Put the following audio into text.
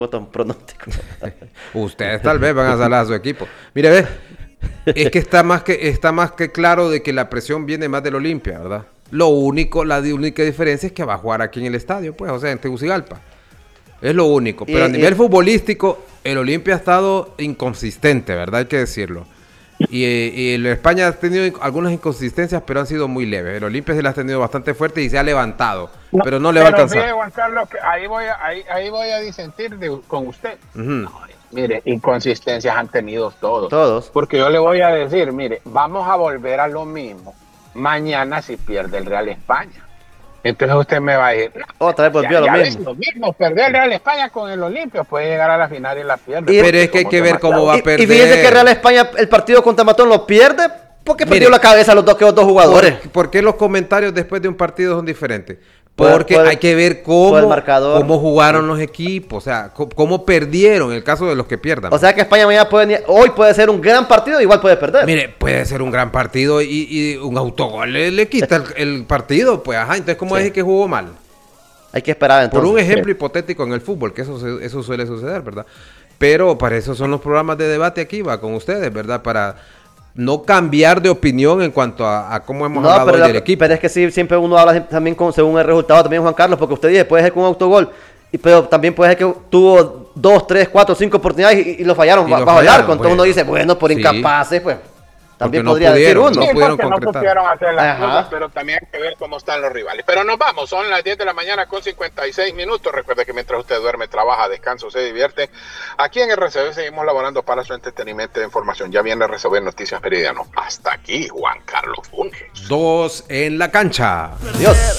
Botón pronóstico. Ustedes tal vez van a salar a su equipo. Mire, ve, es que está más que claro de que la presión viene más del Olimpia, ¿verdad? La única diferencia es que va a jugar aquí en el estadio, pues, o sea, en Tegucigalpa. Es lo único. Pero a nivel futbolístico, el Olimpia ha estado inconsistente, ¿verdad? Hay que decirlo. Y el España ha tenido algunas inconsistencias, pero han sido muy leves. El Olimpia se las ha tenido bastante fuerte y se ha levantado, pero no le va a alcanzar. Fíjate, Juan Carlos, que ahí voy a disentir con usted. No, mire, inconsistencias han tenido todos. Porque yo le voy a decir, mire, vamos a volver a lo mismo mañana si pierde el Real España. Entonces usted me va a decir, otra vez volvió a lo mismo. Perdió el Real España con el Olimpia, puede llegar a la final y la pierde. Pero es que hay que ver cómo va a perder. Y fíjense que Real España el partido contra Matón lo pierde porque perdió la cabeza los dos jugadores. ¿Por qué los comentarios después de un partido son diferentes? Porque hay que ver cómo jugaron los equipos, o sea, cómo perdieron en el caso de los que pierdan. O sea que España mañana hoy puede ser un gran partido, igual puede perder. Mire, puede ser un gran partido y un autogol le quita el partido, pues ajá, entonces ¿cómo es que jugó mal? Hay que esperar entonces. Por un ejemplo hipotético en el fútbol, que eso suele suceder, ¿verdad? Pero para eso son los programas de debate aquí, va con ustedes, ¿verdad? Para no cambiar de opinión en cuanto a cómo hemos hablado del equipo. Pero es que sí, siempre uno habla también según el resultado, también Juan Carlos, porque usted dice, puede ser con un autogol, pero también puede ser que tuvo 2, 3, 4, 5 oportunidades y lo fallaron bajo el arco. Entonces uno dice, bueno, por incapaces, pues también podría decir uno. No pudieron hacer las cosas, pero también hay que ver cómo están los rivales. Pero nos vamos, son las 10 de la mañana con 56 minutos. Recuerde que mientras usted duerme, trabaja, descansa o se divierte, aquí en RCB seguimos laborando para su entretenimiento de información. Ya viene RCB Noticias Meridiano. Hasta aquí, Juan Carlos Funes. 2 en la cancha. Adiós.